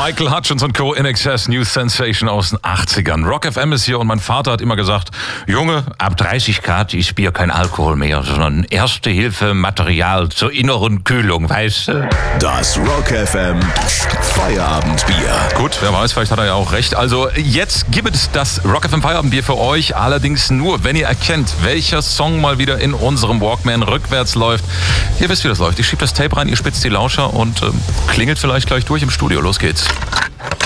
Michael Hutchence und Co. INXS, New Sensation aus den 80ern. Rock FM ist hier und mein Vater hat immer gesagt, Junge, ab 30 Grad ist Bier kein Alkohol mehr, sondern Erste-Hilfe-Material zur inneren Kühlung, weißt du? Das Rock FM Feierabendbier. Gut, wer weiß, vielleicht hat er ja auch recht. Also jetzt gibt es das Rock FM Feierabendbier für euch, allerdings nur, wenn ihr erkennt, welcher Song mal wieder in unserem Walkman rückwärts läuft. Ihr wisst, wie das läuft. Ich schiebe das Tape rein, ihr spitzt die Lauscher und klingelt vielleicht gleich durch im Studio. Los geht's.